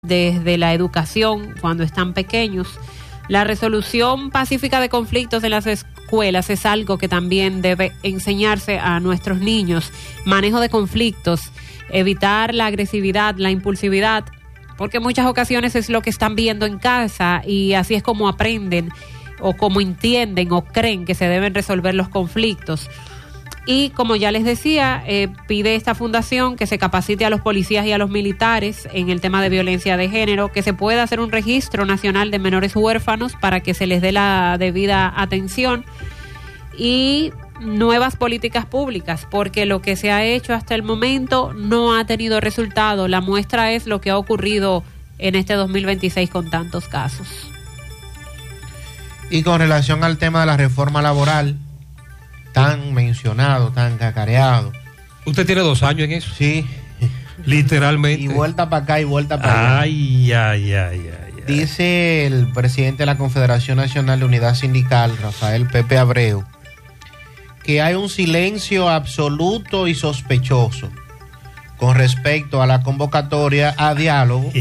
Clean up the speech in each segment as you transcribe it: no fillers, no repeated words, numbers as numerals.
desde la educación cuando están pequeños. La resolución pacífica de conflictos en las escuelas es algo que también debe enseñarse a nuestros niños. Manejo de conflictos, evitar la agresividad, la impulsividad, porque en muchas ocasiones es lo que están viendo en casa y así es como aprenden o como entienden o creen que se deben resolver los conflictos. Y como ya les decía, pide esta fundación que se capacite a los policías y a los militares en el tema de violencia de género, que se pueda hacer un registro nacional de menores huérfanos para que se les dé la debida atención y nuevas políticas públicas, porque lo que se ha hecho hasta el momento no ha tenido resultado. La muestra es lo que ha ocurrido en este 2026 con tantos casos. Y con relación al tema de la reforma laboral, tan mencionado, tan cacareado. ¿Usted tiene 2 años en eso? Sí. Literalmente. Y vuelta para acá y vuelta para allá. Ay. Dice el presidente de la Confederación Nacional de Unidad Sindical, Rafael Pepe Abreu, que hay un silencio absoluto y sospechoso con respecto a la convocatoria a diálogo.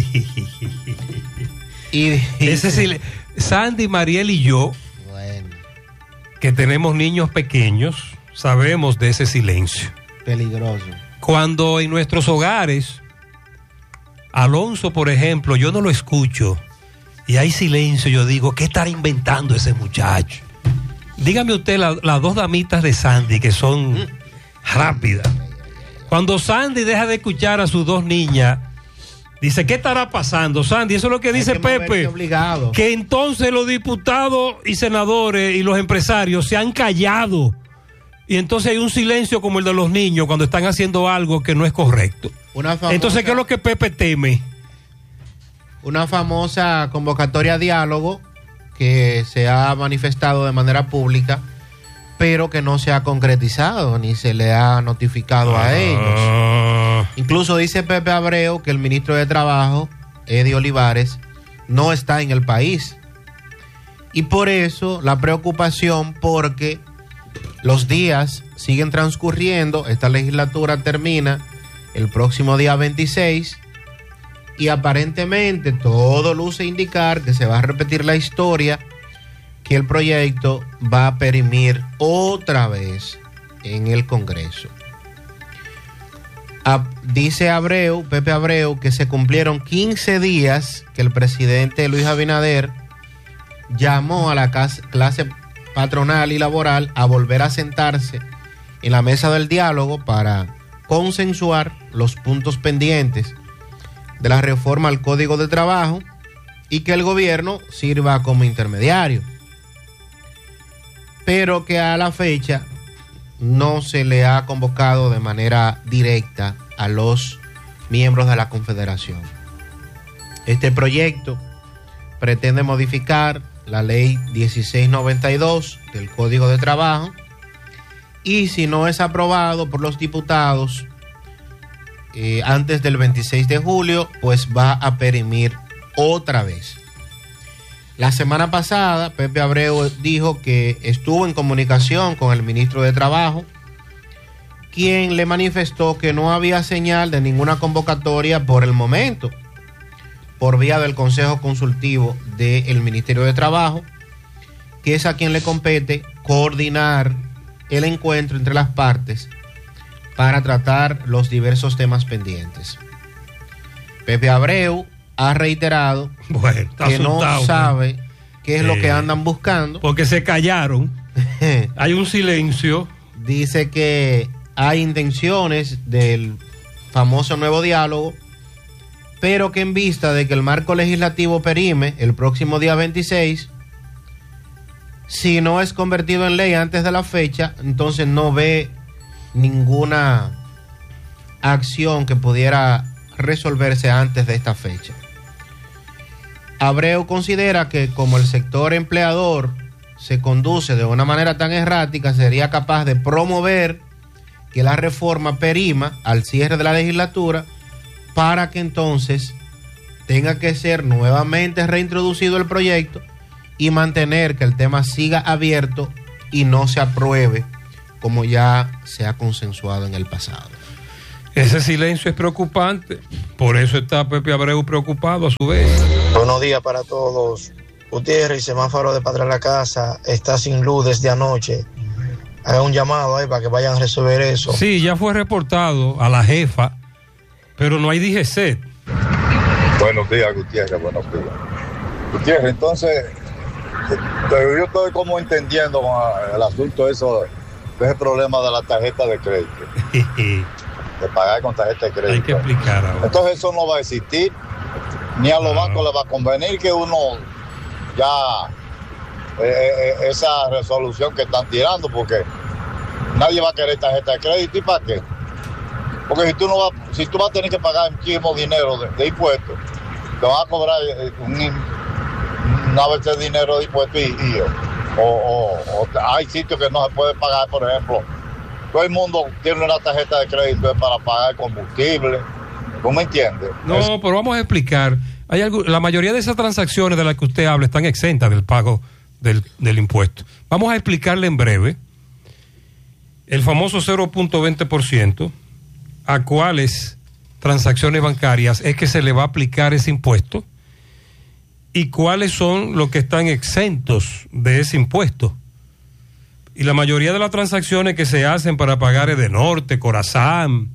Sandy, Mariel y yo, que tenemos niños pequeños, sabemos de ese silencio. Peligroso. Cuando en nuestros hogares, Alonso, por ejemplo, yo no lo escucho y hay silencio, yo digo, ¿qué estará inventando ese muchacho? Dígame usted las 2 damitas de Sandy que son rápidas. Cuando Sandy deja de escuchar a sus 2 niñas, dice, ¿qué estará pasando, Sandy? Eso es lo que dice Pepe. Obligado. Que entonces los diputados y senadores y los empresarios se han callado. Y entonces hay un silencio como el de los niños cuando están haciendo algo que no es correcto. Entonces, ¿qué es lo que Pepe teme? Una famosa convocatoria a diálogo que se ha manifestado de manera pública, pero que no se ha concretizado ni se le ha notificado a ellos. Incluso dice Pepe Abreu que el ministro de Trabajo, Eddie Olivares, no está en el país. Y por eso la preocupación, porque los días siguen transcurriendo, esta legislatura termina el próximo día 26 y aparentemente todo luce indicar que se va a repetir la historia, que el proyecto va a perimir otra vez en el Congreso. Dice Pepe Abreu, que se cumplieron 15 días que el presidente Luis Abinader llamó a la clase patronal y laboral a volver a sentarse en la mesa del diálogo para consensuar los puntos pendientes de la reforma al Código de Trabajo y que el gobierno sirva como intermediario, pero que a la fecha no se le ha convocado de manera directa a los miembros de la Confederación. Este proyecto pretende modificar la ley 1692 del Código de Trabajo y si no es aprobado por los diputados antes del 26 de julio, pues va a perimir otra vez. La semana pasada, Pepe Abreu dijo que estuvo en comunicación con el ministro de Trabajo, quien le manifestó que no había señal de ninguna convocatoria por el momento, por vía del Consejo Consultivo del Ministerio de Trabajo, que es a quien le compete coordinar el encuentro entre las partes para tratar los diversos temas pendientes. Pepe Abreu ha reiterado que no sabe qué es lo que andan buscando. Porque se callaron. Hay un silencio. Dice que hay intenciones del famoso nuevo diálogo, pero que en vista de que el marco legislativo perime el próximo día 26, si no es convertido en ley antes de la fecha, entonces no ve ninguna acción que pudiera resolverse antes de esta fecha. Abreu considera que como el sector empleador se conduce de una manera tan errática, sería capaz de promover que la reforma perima al cierre de la legislatura para que entonces tenga que ser nuevamente reintroducido el proyecto y mantener que el tema siga abierto y no se apruebe como ya se ha consensuado en el pasado. Ese silencio es preocupante Por eso está Pepe Abreu preocupado a su vez. Buenos días para todos. Gutiérrez, el semáforo de Padre La Casa está sin luz desde anoche. Haga un llamado ahí para que vayan a resolver eso. Sí, ya fue reportado a la jefa, pero no hay DGC. Buenos días, Gutiérrez, buenos días. Gutiérrez, entonces, yo estoy como entendiendo el asunto eso, de ese problema de la tarjeta de crédito. De pagar con tarjeta de crédito. Hay que explicar ahora. Entonces eso no va a existir, ni a los bancos les va a convenir que uno ya esa resolución que están tirando, porque nadie va a querer tarjeta de crédito. ¿Y para qué? Porque si tú vas a tener que pagar muchísimo dinero de impuestos, te van a cobrar una vez de dinero de impuestos o hay sitios que no se puede pagar. Por ejemplo, todo el mundo tiene una tarjeta de crédito para pagar combustible. ¿Tú me entiendes? No, pero vamos a explicar. La mayoría de esas transacciones de las que usted habla están exentas del pago del impuesto. Vamos a explicarle en breve el famoso 0.20%, a cuáles transacciones bancarias es que se le va a aplicar ese impuesto y cuáles son los que están exentos de ese impuesto. Y la mayoría de las transacciones que se hacen para pagar Edenorte, Corazán,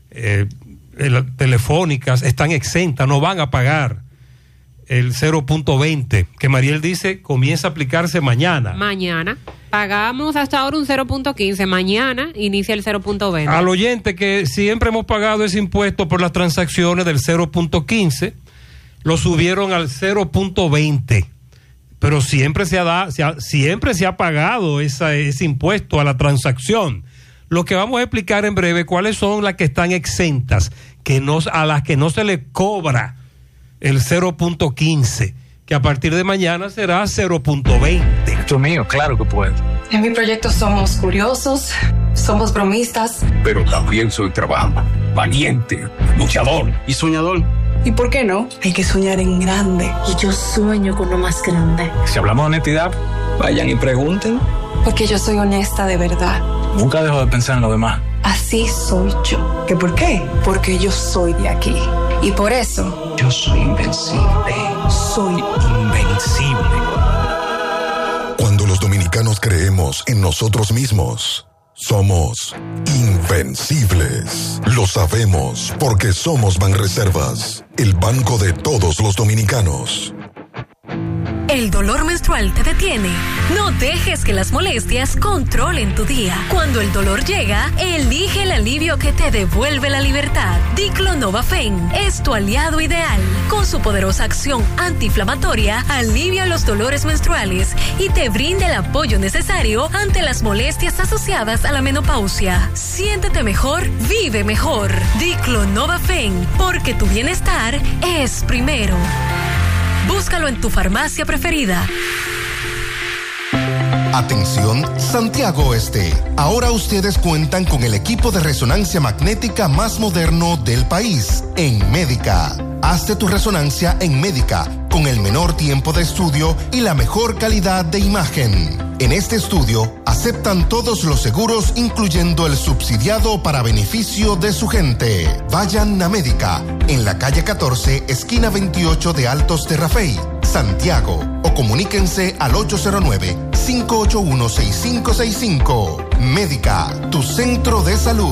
telefónicas, están exentas, no van a pagar el 0.20, que Mariel dice comienza a aplicarse mañana. Mañana. Pagamos hasta ahora un 0.15. Mañana inicia el 0.20. Al oyente que siempre hemos pagado ese impuesto por las transacciones del 0.15, lo subieron al 0.20. Pero siempre se ha pagado ese impuesto a la transacción. Lo que vamos a explicar en breve, cuáles son las que están exentas, a las que no se le cobra el 0.15, que a partir de mañana será 0.20. Esto mío, claro que puedo. En mi proyecto somos curiosos, somos bromistas. Pero también soy trabajador, valiente, luchador y soñador. ¿Y por qué no? Hay que soñar en grande. Y yo sueño con lo más grande. Si hablamos de honestidad, vayan y pregunten. Porque yo soy honesta de verdad. Nunca dejo de pensar en lo demás. Así soy yo. ¿Qué por qué? Porque yo soy de aquí. Y por eso... yo soy invencible. Soy invencible. Cuando los dominicanos creemos en nosotros mismos, somos invencibles. Lo sabemos porque somos Banreservas, el banco de todos los dominicanos. ¿El dolor menstrual te detiene? No dejes que las molestias controlen tu día. Cuando el dolor llega, elige el alivio que te devuelve la libertad. Diclonova-Fen es tu aliado ideal. Con su poderosa acción antiinflamatoria, alivia los dolores menstruales y te brinda el apoyo necesario ante las molestias asociadas a la menopausia. Siéntete mejor, vive mejor. Diclonova-Fen, porque tu bienestar es primero. Búscalo en tu farmacia preferida. Atención, Santiago Este. Ahora ustedes cuentan con el equipo de resonancia magnética más moderno del país, en Médica. Hazte tu resonancia en Médica, con el menor tiempo de estudio y la mejor calidad de imagen. En este estudio, aceptan todos los seguros, incluyendo el subsidiado para beneficio de su gente. Vayan a Médica, en la calle 14, esquina 28 de Altos de Rafey, Santiago, o comuníquense al 809-581-6565. Médica, tu centro de salud.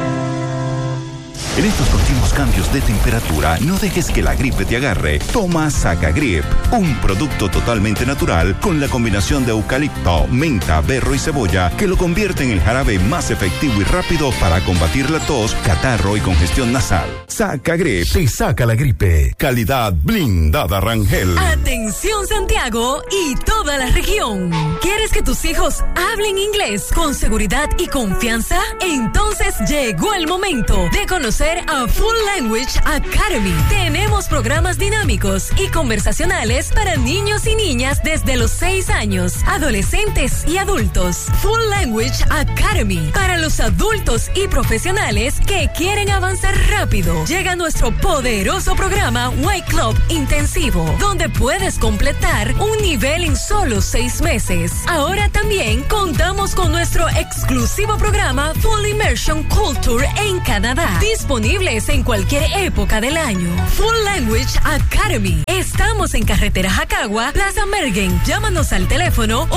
En estos continuos cambios de temperatura, no dejes que la gripe te agarre. Toma Sacagrip, un producto totalmente natural con la combinación de eucalipto, menta, berro y cebolla que lo convierte en el jarabe más efectivo y rápido para combatir la tos, catarro y congestión nasal. Sacagrip te saca la gripe. Calidad blindada Rangel. Atención Santiago y toda la región. ¿Quieres que tus hijos hablen inglés con seguridad y confianza? Entonces llegó el momento de conocer a Full Language Academy. Tenemos programas dinámicos y conversacionales para niños y niñas desde los 6 años, adolescentes y adultos. Full Language Academy para los adultos y profesionales que quieren avanzar rápido. Llega nuestro poderoso programa White Club Intensivo, donde puedes completar un nivel en solo 6 meses. Ahora también contamos con nuestro exclusivo programa Full Immersion Culture en Canadá, disponible disponibles en cualquier época del año. Full Language Academy. Estamos en carretera Jacagua, Plaza Mergen. Llámanos al teléfono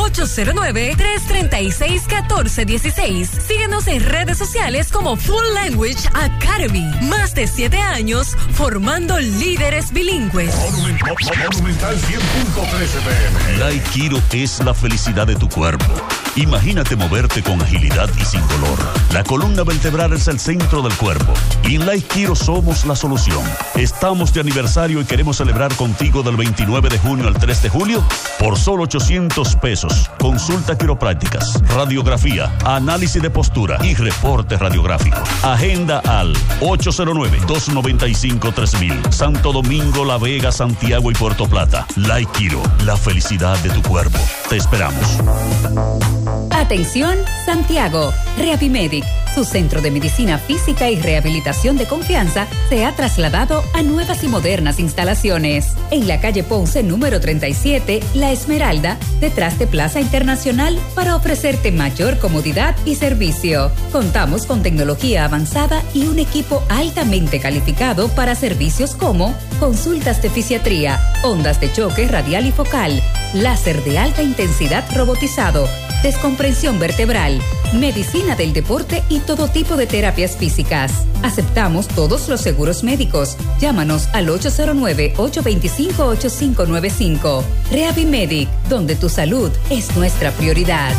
809-336-1416. Síguenos en redes sociales como Full Language Academy. Más de 7 años formando líderes bilingües. Monumental 100.13 PM. Light Kiro es la felicidad de tu cuerpo. Imagínate moverte con agilidad y sin dolor. La columna vertebral es el centro del cuerpo y en Light Kiro somos la solución. Estamos de aniversario y queremos celebrar contigo del 29 de junio al 3 de julio por solo $800. Consulta quiroprácticas, radiografía, análisis de postura y reporte radiográfico. Agenda al 809-295-3000. Santo Domingo, La Vega, Santiago y Puerto Plata. Light Kiro, la felicidad de tu cuerpo. Te esperamos. Atención, Santiago. Reavimedic, su centro de medicina física y rehabilitación de confianza, se ha trasladado a nuevas y modernas instalaciones. En la calle Ponce, número 37, La Esmeralda, detrás de Plaza Internacional, para ofrecerte mayor comodidad y servicio. Contamos con tecnología avanzada y un equipo altamente calificado para servicios como consultas de fisiatría, ondas de choque radial y focal, láser de alta intensidad robotizado, descomprensión vertebral, medicina del deporte y todo tipo de terapias físicas. Aceptamos todos los seguros médicos. Llámanos al 809-825-8595. Reavimedic, donde tu salud es nuestra prioridad.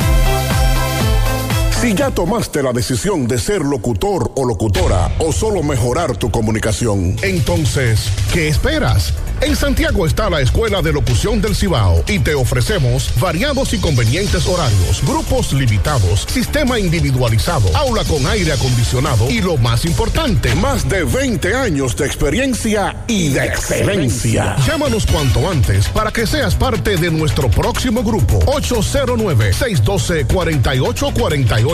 Si ya tomaste la decisión de ser locutor o locutora o solo mejorar tu comunicación, entonces, ¿qué esperas? En Santiago está la Escuela de Locución del Cibao y te ofrecemos variados y convenientes horarios, grupos limitados, sistema individualizado, aula con aire acondicionado y lo más importante, más de 20 años de experiencia y de excelencia. Llámanos cuanto antes para que seas parte de nuestro próximo grupo. 809-612-4848.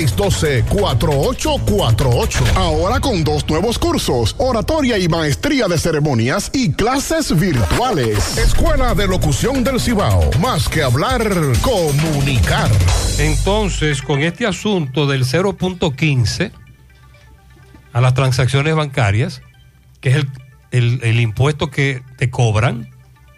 612-4848. Ahora con 2 nuevos cursos, oratoria y maestría de ceremonias y clases virtuales. Escuela de Locución del Cibao. Más que hablar, comunicar. Entonces, con este asunto del 0.15 a las transacciones bancarias, que es el impuesto que te cobran,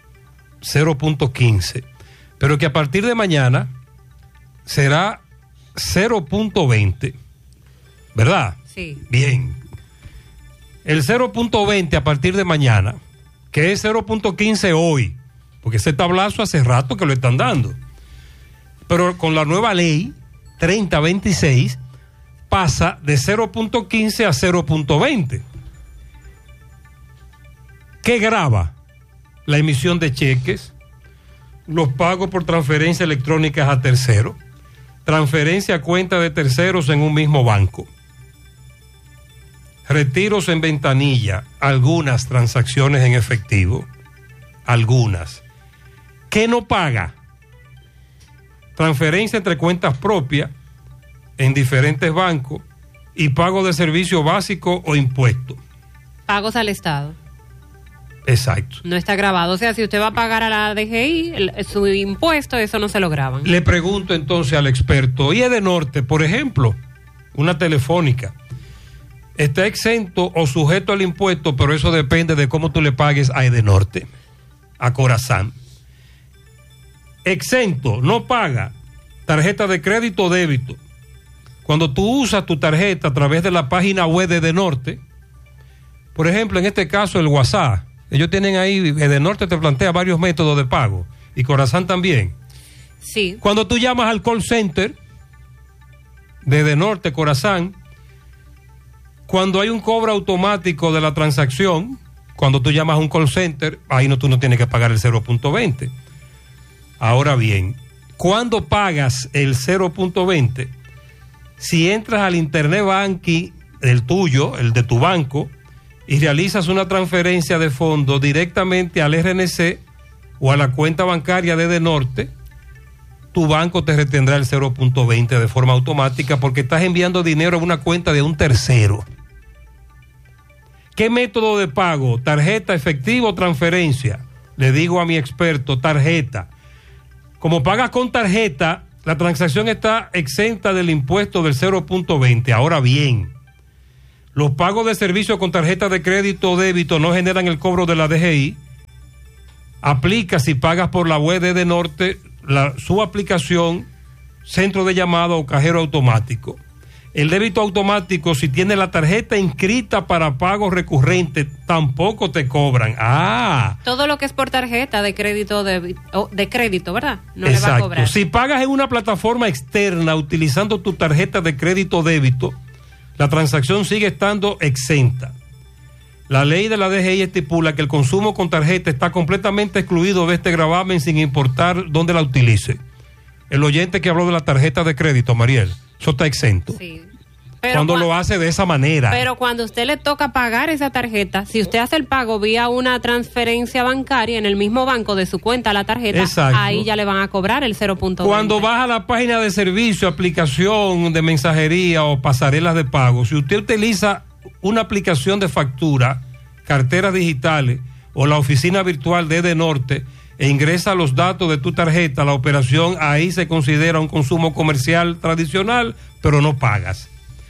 0.15, pero que a partir de mañana será 0.20, ¿verdad? Sí. Bien. El 0.20 a partir de mañana, que es 0.15 hoy, porque ese tablazo hace rato que lo están dando. Pero con la nueva ley 3026 pasa de 0.15 a 0.20. ¿Qué grava? La emisión de cheques, los pagos por transferencias electrónicas a terceros, transferencia a cuenta de terceros en un mismo banco, retiros en ventanilla, algunas transacciones en efectivo, algunas. ¿Qué no paga? Transferencia entre cuentas propias en diferentes bancos y pago de servicio básico o impuesto. Pagos al Estado. Exacto. No está grabado. O sea, si usted va a pagar a la DGI, su impuesto, eso no se lo graban. Le pregunto entonces al experto, ¿y Edenorte, por ejemplo, una telefónica, está exento o sujeto al impuesto, pero eso depende de cómo tú le pagues a Edenorte, a Corazán? Exento, no paga tarjeta de crédito o débito. Cuando tú usas tu tarjeta a través de la página web de Edenorte, por ejemplo, en este caso el WhatsApp, ellos tienen ahí, Edenorte te plantea varios métodos de pago y Corazán también. Sí. Cuando tú llamas al call center de Edenorte, Corazán, cuando hay un cobro automático de la transacción, cuando tú llamas a un call center, ahí tú no tienes que pagar el 0.20. Ahora bien, ¿cuándo pagas el 0.20? Si entras al Internet Banking, el tuyo, el de tu banco, y realizas una transferencia de fondos directamente al RNC o a la cuenta bancaria de Edenorte, tu banco te retendrá el 0.20 de forma automática porque estás enviando dinero a una cuenta de un tercero. ¿Qué método de pago? ¿Tarjeta, efectivo o transferencia? Le digo a mi experto, tarjeta. Como pagas con tarjeta, la transacción está exenta del impuesto del 0.20. Ahora bien, Los pagos de servicio con tarjeta de crédito o débito no generan el cobro de la DGI. Aplica si pagas por la web de Edenorte, su aplicación, centro de llamada o cajero automático. El débito automático, si tiene la tarjeta inscrita para pagos recurrentes, tampoco te cobran. Todo lo que es por tarjeta de crédito, de crédito, ¿verdad? No exacto. Le va a cobrar. Si pagas en una plataforma externa utilizando tu tarjeta de crédito o débito, la transacción sigue estando exenta. La ley de la DGI estipula que el consumo con tarjeta está completamente excluido de este gravamen sin importar dónde la utilice. El oyente que habló de la tarjeta de crédito, Mariel, eso está exento. Sí. Cuando lo hace de esa manera. Pero cuando usted le toca pagar esa tarjeta, si usted hace el pago vía una transferencia bancaria en el mismo banco de su cuenta a la tarjeta, exacto, ahí ya le van a cobrar el 0.20. Cuando vas a la página de servicio, aplicación de mensajería o pasarelas de pago, si usted utiliza una aplicación de factura, carteras digitales o la oficina virtual de Edenorte e ingresa los datos de tu tarjeta, la operación ahí se considera un consumo comercial tradicional, pero no pagas.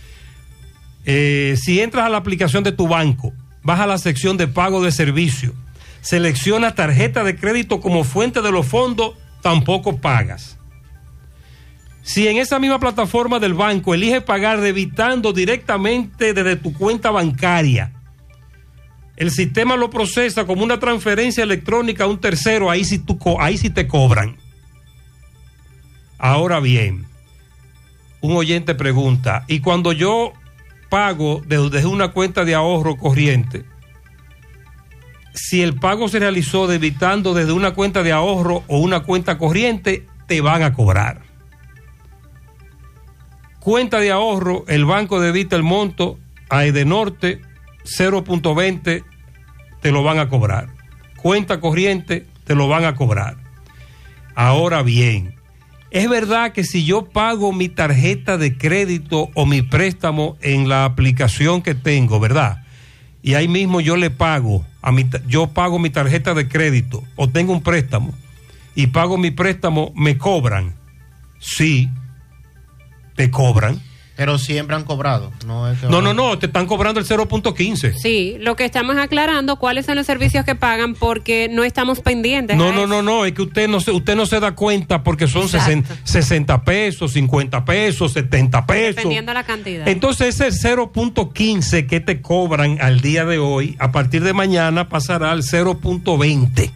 Si entras a la aplicación de tu banco, vas a la sección de pago de servicio, seleccionas tarjeta de crédito como fuente de los fondos, tampoco pagas. Si en esa misma plataforma del banco eliges pagar debitando directamente desde tu cuenta bancaria, el sistema lo procesa como una transferencia electrónica a un tercero, ahí sí te cobran. Ahora bien, un oyente pregunta, ¿y cuando yo pago desde una cuenta de ahorro corriente, si el pago se realizó debitando desde una cuenta de ahorro o una cuenta corriente, te van a cobrar? Cuenta de ahorro, el banco debita el monto a Edenorte 0.20, te lo van a cobrar. Cuenta corriente, te lo van a cobrar. Ahora bien, es verdad que si yo pago mi tarjeta de crédito o mi préstamo en la aplicación que tengo, ¿verdad? Y ahí mismo yo le pago, yo pago mi tarjeta de crédito o tengo un préstamo y pago mi préstamo, ¿me cobran? Sí, te cobran. Pero siempre han cobrado. No, te están cobrando el 0.15. Sí, lo que estamos aclarando, cuáles son los servicios que pagan porque no estamos pendientes. No, es que usted no se da cuenta porque son 60 pesos, 50 pesos, 70 pesos. Dependiendo de la cantidad. Entonces ese 0.15 que te cobran al día de hoy, a partir de mañana pasará al 0.20.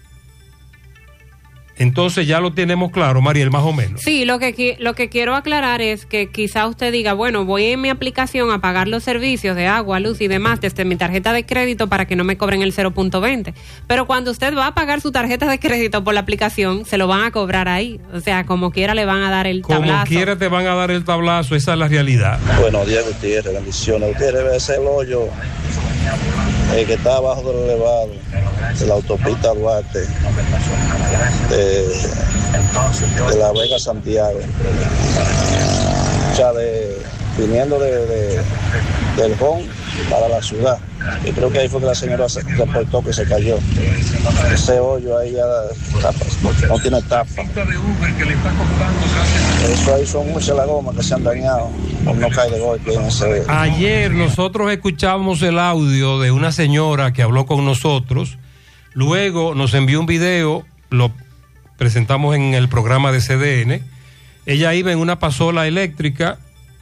Entonces ya lo tenemos claro, Mariel, más o menos. Sí, lo que quiero aclarar es que quizá usted diga, bueno, voy en mi aplicación a pagar los servicios de agua, luz y demás desde mi tarjeta de crédito para que no me cobren el 0.20. Pero cuando usted va a pagar su tarjeta de crédito por la aplicación, se lo van a cobrar ahí. O sea, como quiera le van a dar el tablazo. Como quiera te van a dar el tablazo, esa es la realidad. Buenos días, Gutiérrez, bendiciones. Gutiérrez, debe ser el hoyo que está abajo del elevado de la autopista Duarte de La Vega a Santiago, o sea, viniendo del Jón para la ciudad. Y creo que ahí fue que la señora se reportó que se cayó. Ese hoyo ahí ya no tiene tapa. Eso ahí son muchas las gomas que se han dañado. No cae de golpe en ese. Ayer nosotros escuchamos el audio de una señora que habló con nosotros. Luego nos envió un video, lo presentamos en el programa de CDN. Ella iba en una pasola eléctrica,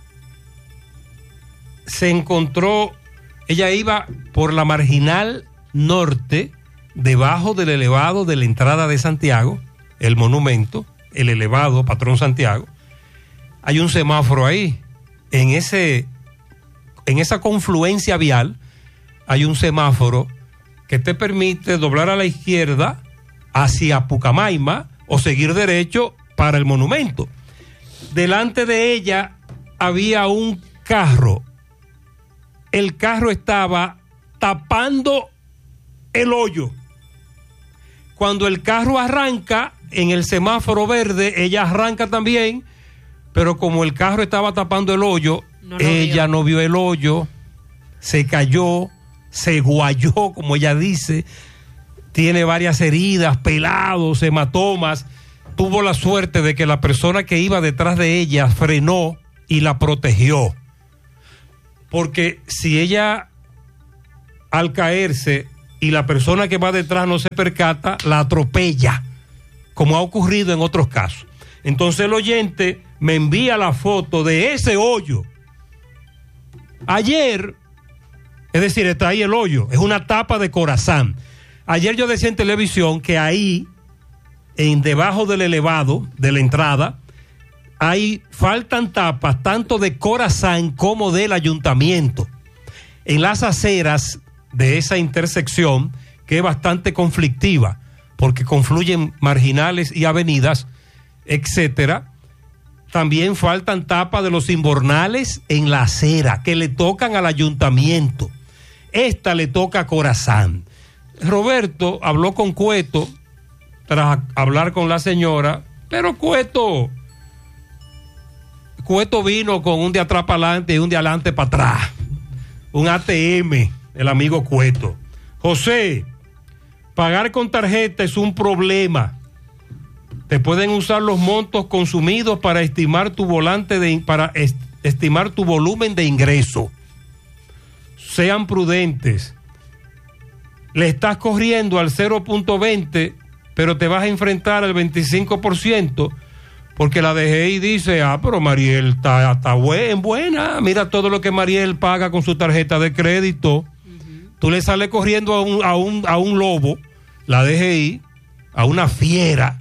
se encontró, ella iba por la Marginal Norte, debajo del elevado de la entrada de Santiago, el monumento, el elevado Patrón Santiago. Hay un semáforo ahí, en esa confluencia vial, hay un semáforo que te permite doblar a la izquierda hacia Pucamaima o seguir derecho para el monumento. Delante de ella había un carro. El carro estaba tapando el hoyo. Cuando el carro arranca en el semáforo verde, ella arranca también, pero como el carro estaba tapando el hoyo, ella no vio el hoyo, se cayó, se guayó, como ella dice, tiene varias heridas, pelados, hematomas. Tuvo la suerte de que la persona que iba detrás de ella frenó y la protegió. porque si ella al caerse y la persona que va detrás no se percata, la atropella, como ha ocurrido en otros casos. Entonces el oyente me envía la foto de ese hoyo. Ayer, es decir, está ahí el hoyo, es una tapa de Corazán. Ayer yo decía en televisión que ahí, debajo del elevado de la entrada, faltan tapas tanto de Corazán como del ayuntamiento. En las aceras de esa intersección, que es bastante conflictiva, porque confluyen marginales y avenidas, etcétera. También faltan tapas de los invernales en la acera, que le tocan al ayuntamiento. Esta le toca a Corazán. Roberto habló con Cueto tras hablar con la señora, pero Cueto vino con un de atrás para adelante y un de adelante para atrás. Un ATM, el amigo Cueto. José, pagar con tarjeta es un problema. Te pueden usar los montos consumidos para estimar tu estimar tu volumen de ingreso. Sean prudentes. Le estás corriendo al 0.20, pero te vas a enfrentar al 25%, porque la DGI dice, pero Mariel está buena, mira todo lo que Mariel paga con su tarjeta de crédito. Tú le sales corriendo a un lobo, la DGI, a una fiera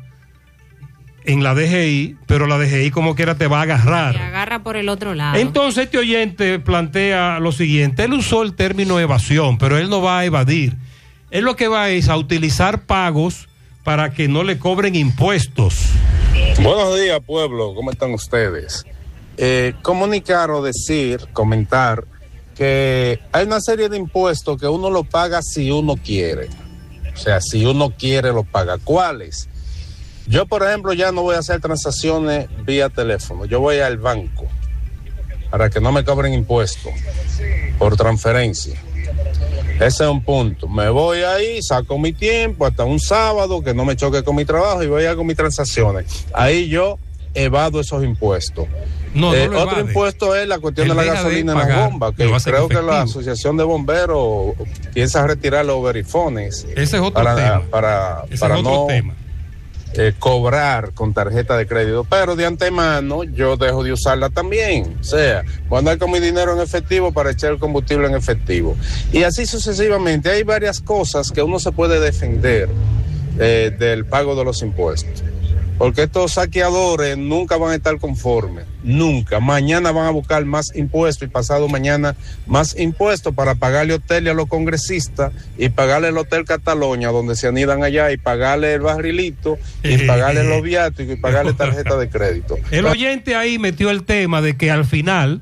en la DGI, pero la DGI como quiera te va a agarrar. Te agarra por el otro lado. Entonces este oyente plantea lo siguiente, él usó el término evasión, pero él no va a evadir. Él lo que va es a utilizar pagos para que no le cobren impuestos. Buenos días, pueblo, ¿cómo están ustedes? Comunicar o comentar que hay una serie de impuestos que uno lo paga si uno quiere. O sea, si uno quiere lo paga. ¿Cuáles? Yo, por ejemplo, ya no voy a hacer transacciones vía teléfono. Yo voy al banco para que no me cobren impuestos por transferencia. Ese es un punto. Me voy ahí, saco mi tiempo hasta un sábado que no me choque con mi trabajo y voy a hacer mis transacciones. Ahí yo evado esos impuestos. Otro impuesto es la cuestión de la gasolina en las bombas, que creo que la Asociación de Bomberos piensa retirar los verifones. Ese es otro tema. Para no cobrar con tarjeta de crédito, pero de antemano yo dejo de usarla también. O sea, voy a andar con mi dinero en efectivo para echar el combustible en efectivo. Y así sucesivamente. Hay varias cosas que uno se puede defender del pago de los impuestos. Porque estos saqueadores nunca van a estar conformes, nunca. Mañana van a buscar más impuestos y pasado mañana más impuestos para pagarle hotel a los congresistas y pagarle el Hotel Cataluña, donde se anidan allá, y pagarle el barrilito y pagarle los viáticos y pagarle tarjeta de crédito. El oyente ahí metió el tema de que al final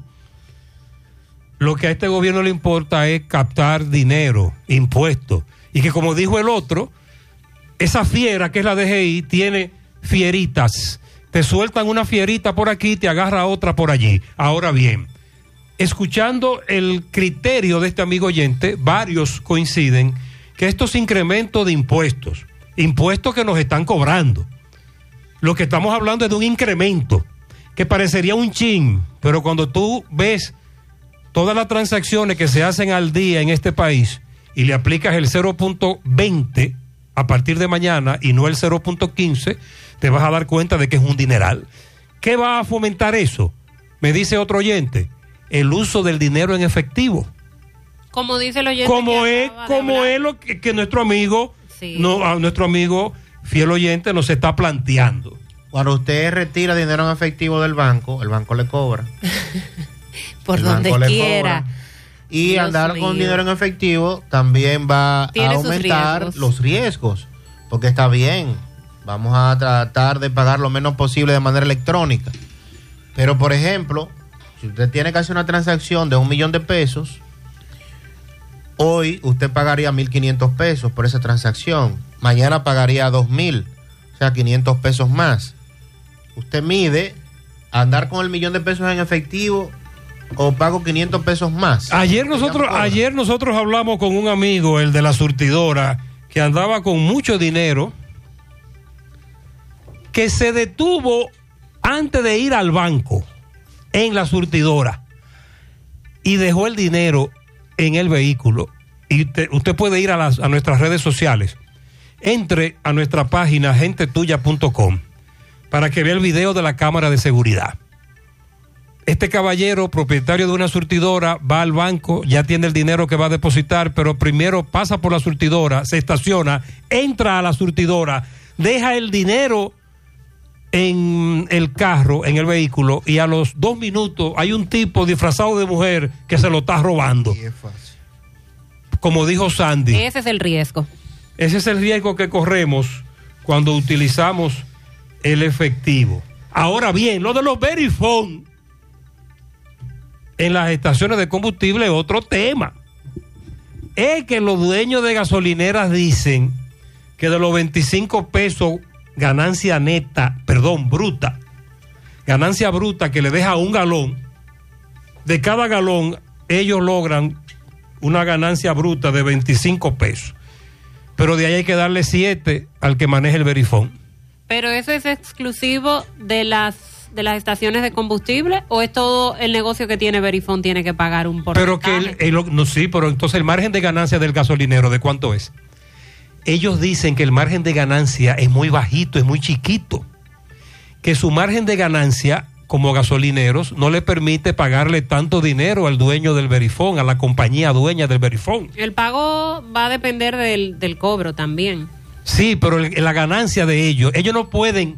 lo que a este gobierno le importa es captar dinero, impuestos, y que como dijo el otro, esa fiera que es la DGI tiene fieritas, te sueltan una fierita por aquí, te agarra otra por allí. Ahora bien, escuchando el criterio de este amigo oyente, varios coinciden que estos incrementos de impuestos que nos están cobrando, lo que estamos hablando es de un incremento que parecería un chin, pero cuando tú ves todas las transacciones que se hacen al día en este país y le aplicas el 0.20 a partir de mañana y no el 0.15, te vas a dar cuenta de que es un dineral. ¿Qué va a fomentar eso? Me dice otro oyente, el uso del dinero en efectivo. Como dice el oyente. Como es lo que nuestro amigo, nuestro amigo fiel oyente nos está planteando. Cuando usted retira dinero en efectivo del banco, el banco le cobra. Por donde quiera. Y Dios andar mío. Con dinero en efectivo también va a aumentar los riesgos, porque está bien, vamos a tratar de pagar lo menos posible de manera electrónica. Pero, por ejemplo, si usted tiene que hacer una transacción de $1,000,000 de pesos, hoy usted pagaría 1,500 pesos por esa transacción. Mañana pagaría 2,000, o sea, 500 pesos más. Usted mide andar con el $1,000,000 de pesos en efectivo o pago 500 pesos más. Ayer nosotros hablamos con un amigo, el de la surtidora, que andaba con mucho dinero, que se detuvo antes de ir al banco en la surtidora. y dejó el dinero en el vehículo, y usted puede ir a nuestras redes sociales, entre a nuestra página gentetuya.com para que vea el video de la cámara de seguridad. Este caballero, propietario de una surtidora, va al banco, ya tiene el dinero que va a depositar, pero primero pasa por la surtidora, se estaciona, entra a la surtidora, deja el dinero en el carro, en el vehículo, y a los 2 minutos hay un tipo disfrazado de mujer que se lo está robando. Como dijo Sandy. Ese es el riesgo. Ese es el riesgo que corremos cuando utilizamos el efectivo. Ahora bien, lo de los Verifone en las estaciones de combustible es otro tema. Es que los dueños de gasolineras dicen que de los 25 pesos ganancia bruta que le deja un galón, de cada galón ellos logran una ganancia bruta de 25 pesos. Pero de ahí hay que darle 7 al que maneja el Verifone. ¿Pero eso es exclusivo de las estaciones de combustible o es todo el negocio que tiene Verifone tiene que pagar un porcentaje? Pero que sí, pero entonces el margen de ganancia del gasolinero, ¿de cuánto es? Ellos dicen que el margen de ganancia es muy bajito, es muy chiquito, que su margen de ganancia como gasolineros no le permite pagarle tanto dinero al dueño del Verifone, a la compañía dueña del Verifone. El pago va a depender del cobro también. Sí, pero la ganancia de ellos no pueden,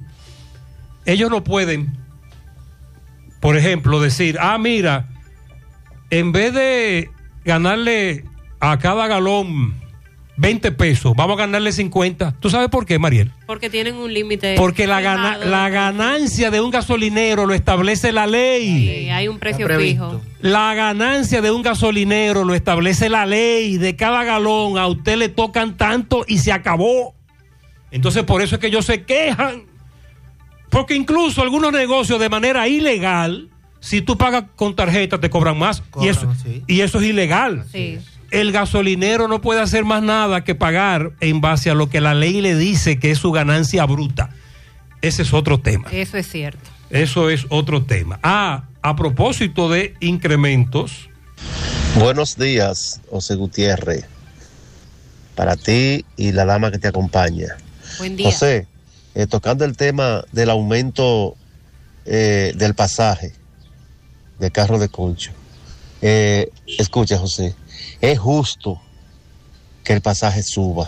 por ejemplo, decir, mira, en vez de ganarle a cada galón 20 pesos, vamos a ganarle 50. ¿Tú sabes por qué, Mariel? Porque tienen un límite. Porque la ganancia de un gasolinero lo establece la ley. Sí, hay un precio fijo. La ganancia de un gasolinero lo establece la ley. De cada galón a usted le tocan tanto y se acabó. Entonces por eso es que ellos se quejan. Porque incluso algunos negocios de manera ilegal, si tú pagas con tarjeta te cobran más. Y eso es ilegal. Sí. El gasolinero no puede hacer más nada que pagar en base a lo que la ley le dice que es su ganancia bruta. Ese es otro tema. Eso es cierto. Eso es otro tema. A propósito de incrementos. Buenos días, José Gutiérrez. Para ti y la dama que te acompaña. Buen día. José, tocando el tema del aumento del pasaje de carro de concho. Escucha, José. Es justo que el pasaje suba.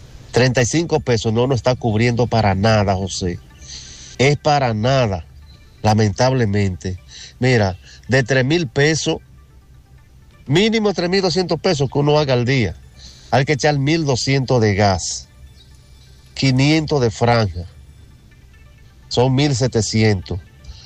35 pesos no nos está cubriendo para nada, José. Es para nada, lamentablemente. Mira, de 3,000 pesos, mínimo 3,200 pesos que uno haga al día. Hay que echar 1,200 de gas, 500 de franja. Son 1,700.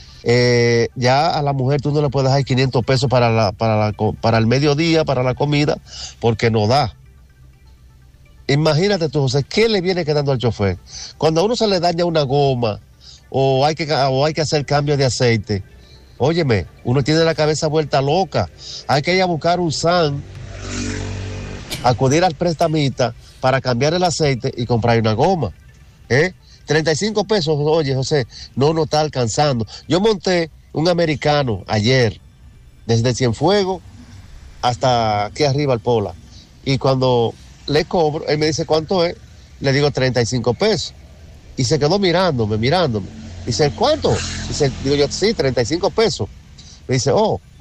Ya a la mujer tú no le puedes dar 500 pesos para el mediodía, para la comida, porque no da. Imagínate tú, José, ¿qué le viene quedando al chofer? Cuando a uno se le daña una goma o hay que hacer cambio de aceite, óyeme, uno tiene la cabeza vuelta loca. Hay que ir a buscar un SAN, acudir al prestamista para cambiar el aceite y comprar una goma. 35 pesos, oye, José, no nos está alcanzando. Yo monté un americano ayer, desde Cienfuegos hasta aquí arriba al Pola, y cuando le cobro, él me dice cuánto es, le digo 35 pesos, y se quedó mirándome. Dice, ¿cuánto? Digo yo, sí, 35 pesos. Me dice,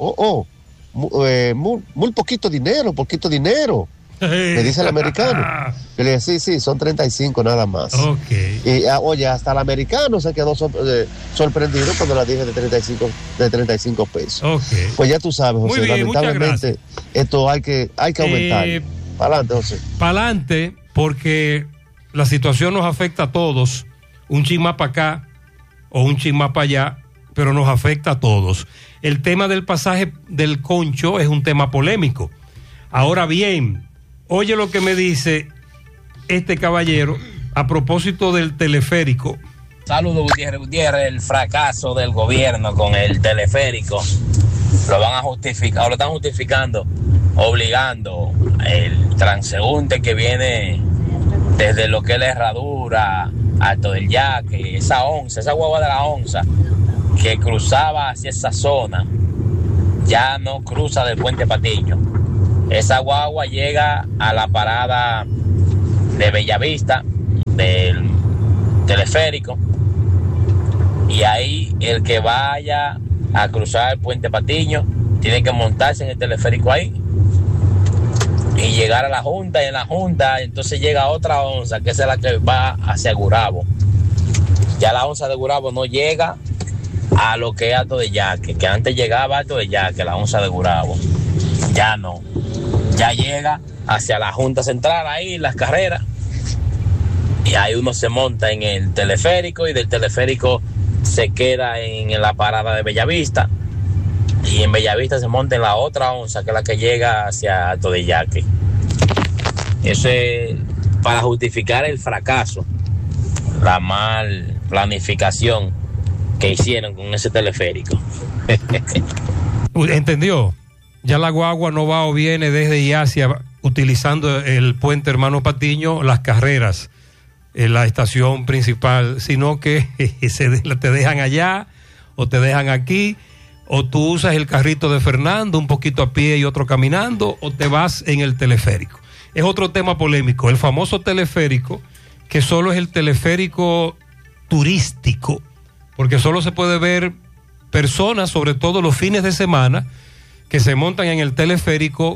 muy poquito dinero. Me dice el americano. Yo le dije, sí, son 35 nada más. Okay. Y oye, hasta el americano se quedó sorprendido cuando le dije de 35 pesos. Okay. Pues ya tú sabes, José, muy bien, lamentablemente esto hay que aumentar. Para adelante, José. Para adelante, porque la situación nos afecta a todos, un chin más para acá o un chin más para allá, pero nos afecta a todos. El tema del pasaje del concho es un tema polémico. Ahora bien, oye lo que me dice este caballero a propósito del teleférico. Saludos, Gutiérrez, el fracaso del gobierno con el teleférico lo van a justificar, o lo están justificando, obligando el transeúnte que viene desde lo que es la Herradura, Alto del Yaque, esa guagua de la Onza, que cruzaba hacia esa zona, ya no cruza del Puente Patiño. Esa guagua llega a la parada de Bellavista del teleférico, y ahí el que vaya a cruzar el Puente Patiño tiene que montarse en el teleférico ahí y llegar a la Junta, y en la Junta entonces llega otra onza, que es la que va hacia Gurabo. Ya la onza de Gurabo no llega a lo que es Alto de Yaque, que antes llegaba a Alto de Yaque, la onza de Gurabo. Ya no, ya llega hacia la Junta Central, ahí las carreras, y ahí uno se monta en el teleférico, y del teleférico se queda en la parada de Bellavista, y en Bellavista se monta en la otra onza, que es la que llega hacia Alto de Yaque. Eso es para justificar el fracaso, la mal planificación que hicieron con ese teleférico. ¿Entendió? Ya la guagua no va o viene desde y hacia, utilizando el puente Hermano Patiño, las carreras en la estación principal, sino que te dejan allá o te dejan aquí, o tú usas el carrito de Fernando, un poquito a pie y otro caminando, o te vas en el teleférico. Es otro tema polémico, el famoso teleférico, que solo es el teleférico turístico, porque solo se puede ver personas, sobre todo los fines de semana, que se montan en el teleférico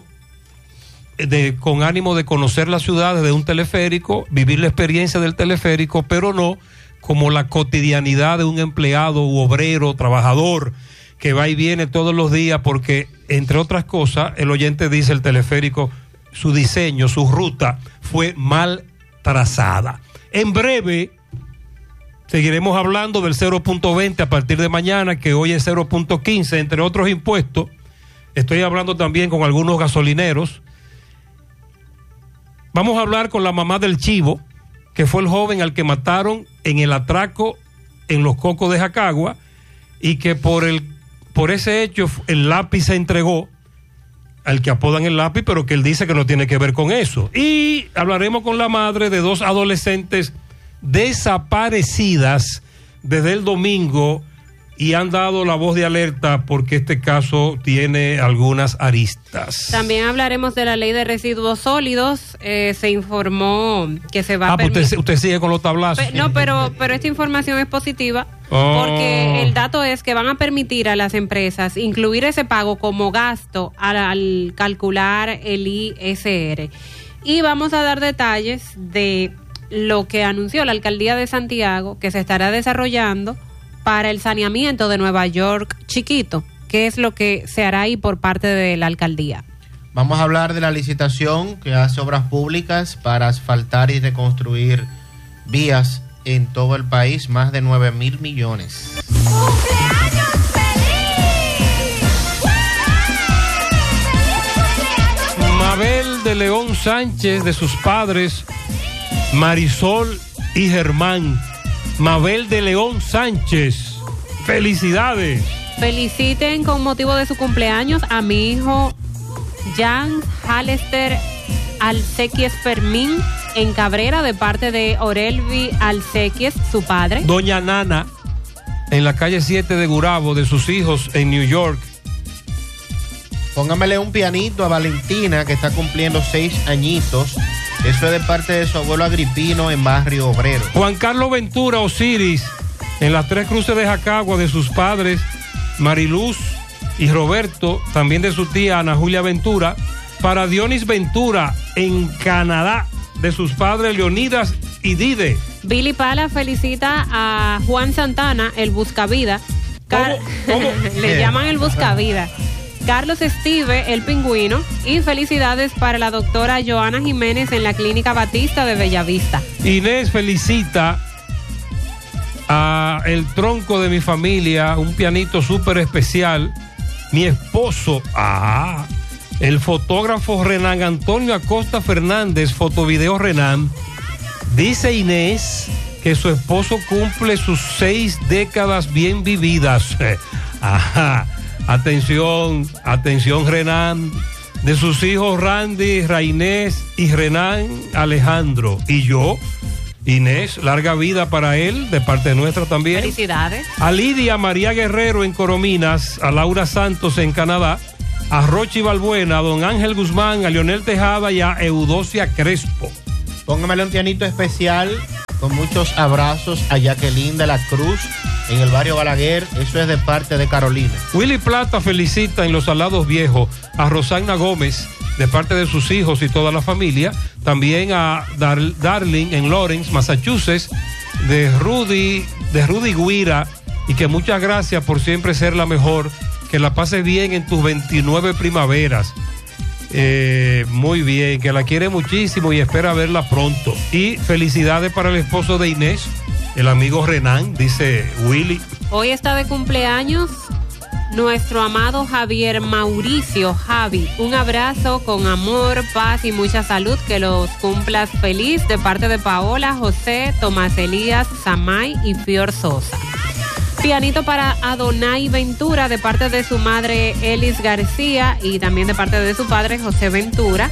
con ánimo de conocer la ciudad desde un teleférico, vivir la experiencia del teleférico, pero no como la cotidianidad de un empleado u obrero, trabajador, que va y viene todos los días, porque, entre otras cosas, el oyente dice el teleférico, su diseño, su ruta fue mal trazada. En breve seguiremos hablando del 0.20 a partir de mañana, que hoy es 0.15, entre otros impuestos. Estoy hablando también con algunos gasolineros. Vamos a hablar con la mamá del Chivo, que fue el joven al que mataron en el atraco en Los Cocos de Jacagua, y que por ese hecho el lápiz se entregó al que apodan el lápiz, pero que él dice que no tiene que ver con eso. Y hablaremos con la madre de 2 adolescentes desaparecidas desde el domingo, y han dado la voz de alerta porque este caso tiene algunas aristas. También hablaremos de la ley de residuos sólidos. Se informó que se va a permitir... usted sigue con los tablazos. No, pero esta información es positiva, porque el dato es que van a permitir a las empresas incluir ese pago como gasto al calcular el ISR. Y vamos a dar detalles de lo que anunció la alcaldía de Santiago, que se estará desarrollando para el saneamiento de Nueva York chiquito. ¿Qué es lo que se hará ahí por parte de la alcaldía? Vamos a hablar de la licitación que hace Obras Públicas para asfaltar y reconstruir vías en todo el país, más de 9,000 millones. ¡Cumpleaños feliz! Mabel de León Sánchez, de sus padres Marisol y Germán. Mabel de León Sánchez, felicidades. Feliciten con motivo de su cumpleaños a mi hijo Jan Halester Alsequies Fermín en Cabrera, de parte de Orelvi Alsequies, su padre. Doña Nana, en la calle 7 de Gurabo, de sus hijos en New York. Póngamele un pianito a Valentina, que está cumpliendo 6 añitos. Eso es de parte de su abuelo Agripino en Barrio Obrero. Juan Carlos Ventura Osiris, en las 3 Cruces de Jacagua, de sus padres Mariluz y Roberto, también de su tía Ana Julia Ventura. Para Dionis Ventura, en Canadá, de sus padres Leonidas y Dide. Billy Pala felicita a Juan Santana, el Buscavida. ¿Cómo? Le llaman el Buscavida. Carlos Estive, el Pingüino, y felicidades para la doctora Joana Jiménez en la Clínica Batista de Bellavista. Inés felicita a el tronco de mi familia, un pianito súper especial, mi esposo, el fotógrafo Renan Antonio Acosta Fernández, Fotovideo Renan. Dice Inés que su esposo cumple sus 6 décadas bien vividas. Atención, Renan, de sus hijos Randy, Rainés y Renan Alejandro. Y yo, Inés, larga vida para él, de parte nuestra también. Felicidades. A Lidia María Guerrero en Corominas, a Laura Santos en Canadá, a Rochi Balbuena, a Don Ángel Guzmán, a Leonel Tejada y a Eudocia Crespo. Póngamele un pianito especial con muchos abrazos a Jacqueline de la Cruz en el barrio Balaguer. Eso es de parte de Carolina. Willy Plata felicita en Los Salados Viejos a Rosana Gómez, de parte de sus hijos y toda la familia. También a Darling en Lawrence, Massachusetts, de Rudy Guira, y que muchas gracias por siempre ser la mejor. Que la pases bien en tus 29 primaveras. Muy bien, que la quiere muchísimo y espera verla pronto. Y felicidades para el esposo de Inés, el amigo Renan, dice Willy. Hoy está de cumpleaños nuestro amado Javier Mauricio. Javi, un abrazo con amor, paz y mucha salud, que los cumplas feliz, de parte de Paola, José, Tomás Elías, Samay y Fior Sosa. Pianito para Adonai Ventura, de parte de su madre Elis García y también de parte de su padre José Ventura.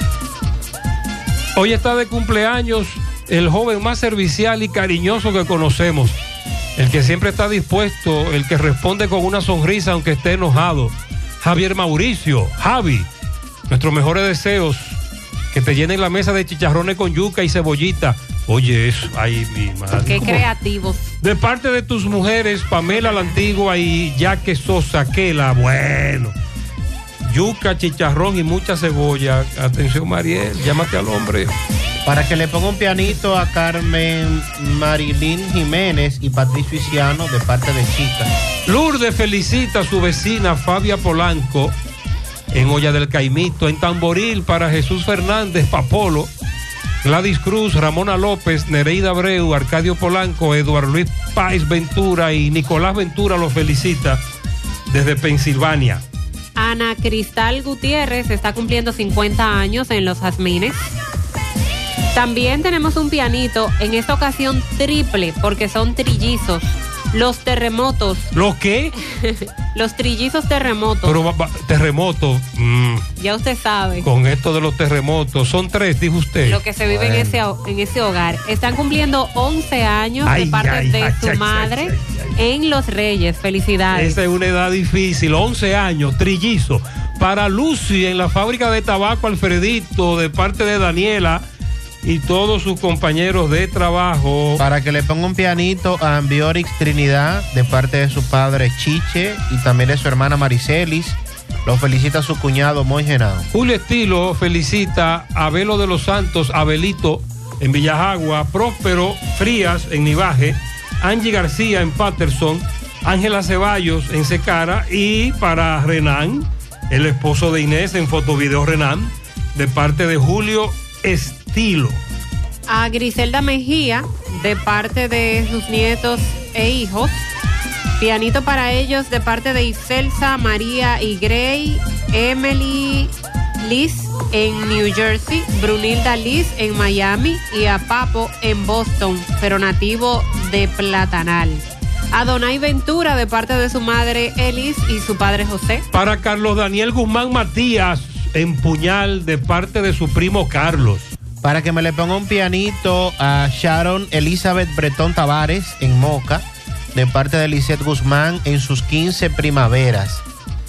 Hoy está de cumpleaños el joven más servicial y cariñoso que conocemos, el que siempre está dispuesto, el que responde con una sonrisa aunque esté enojado. Javier Mauricio, Javi, nuestros mejores deseos, que te llenen la mesa de chicharrones con yuca y cebollita. Oye, eso, ay, mi madre. Qué creativos. De parte de tus mujeres, Pamela la Antigua y Yaque Sosa, Quela, bueno. Yuca, chicharrón y mucha cebolla. Atención, Mariel, llámate al hombre. Para que le ponga un pianito a Carmen Marilyn Jiménez y Patricio Isiano, de parte de Chica. Lourdes felicita a su vecina Fabia Polanco en Olla del Caimito. En Tamboril para Jesús Fernández, Papolo, Gladys Cruz, Ramona López, Nereida Abreu, Arcadio Polanco, Eduardo Luis Páez Ventura y Nicolás Ventura los felicita desde Pensilvania. Ana Cristal Gutiérrez está cumpliendo 50 años en Los Jazmines. También tenemos un pianito, en esta ocasión triple, porque son trillizos. Los Terremotos. ¿Los qué? Los trillizos Terremotos. Pero terremotos. Ya usted sabe. Con esto de los terremotos. Son 3, dijo usted. Lo que se vive en ese hogar. Están cumpliendo 11 años de parte de su madre en Los Reyes. Felicidades. Esa es una edad difícil. 11 años, trillizo. Para Lucy en la fábrica de tabaco Alfredito, de parte de Daniela y todos sus compañeros de trabajo. Para que le ponga un pianito a Ambiorix Trinidad, de parte de su padre Chiche y también de su hermana Maricelis. Lo felicita su cuñado Moy Genao. Julio Estilo felicita a Belo de los Santos, Abelito en Villajagua, Próspero Frías en Nivaje, Angie García en Patterson, Ángela Ceballos en Secara, y para Renan, el esposo de Inés, en Fotovideo Renan, de parte de Julio Estilo. A Griselda Mejía, de parte de sus nietos e hijos. Pianito para ellos de parte de Iselsa, María y Gray, Emily Liz en New Jersey, Brunilda Liz en Miami y a Papo en Boston, pero nativo de Platanal. Adonai Ventura de parte de su madre Elis y su padre José. Para Carlos Daniel Guzmán Matías en Puñal, de parte de su primo Carlos. Para que me le ponga un pianito a Sharon Elizabeth Bretón Tavares en Moca, de parte de Lisette Guzmán en sus 15 primaveras.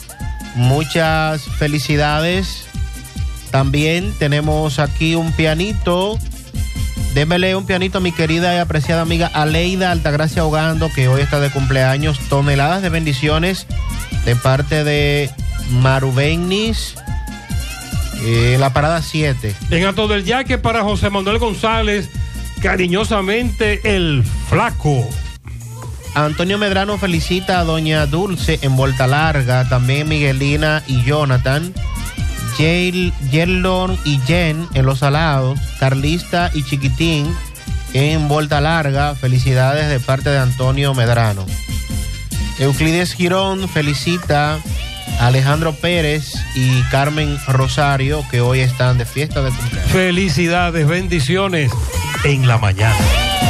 Muchas felicidades. También tenemos aquí un pianito. Démele un pianito a mi querida y apreciada amiga Aleida Altagracia Hogando, que hoy está de cumpleaños. Toneladas de bendiciones de parte de Marubenis. La parada 7. En Ato del Yaque para José Manuel González, cariñosamente el Flaco. Antonio Medrano felicita a doña Dulce en Volta Larga, también Miguelina y Jonathan, Yerlon y Jen en Los Salados, Carlista y Chiquitín en Volta Larga. Felicidades de parte de Antonio Medrano. Euclides Girón felicita a Alejandro Pérez y Carmen Rosario, que hoy están de fiesta de cumpleaños. Felicidades, bendiciones en la mañana.